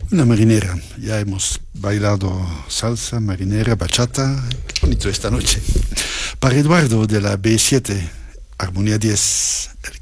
Una marinera. Ya hemos bailado salsa, marinera, bachata. Qué bonito esta noche. Para Eduardo de la B7, Armonía 10, el